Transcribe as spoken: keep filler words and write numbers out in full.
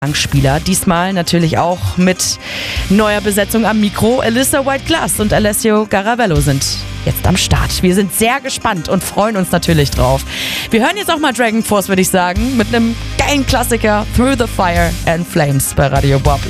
Spieler. Diesmal natürlich auch mit neuer Besetzung am Mikro. Alyssa White-Glass und Alessio Garavello sind jetzt am Start. Wir sind sehr gespannt und freuen uns natürlich drauf. Wir hören jetzt auch mal DragonForce, würde ich sagen, mit einem geilen Klassiker Through the Fire and Flames bei Radio Bob.